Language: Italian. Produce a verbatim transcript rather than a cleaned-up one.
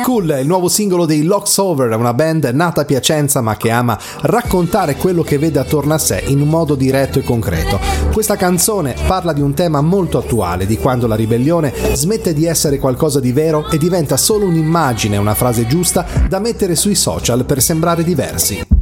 School è il nuovo singolo dei Locks Over, una band nata a Piacenza ma che ama raccontare quello che vede attorno a sé in un modo diretto e concreto. Questa canzone parla di un tema molto attuale, di quando la ribellione smette di essere qualcosa di vero e diventa solo un'immagine, una frase giusta da mettere sui social per sembrare diversi.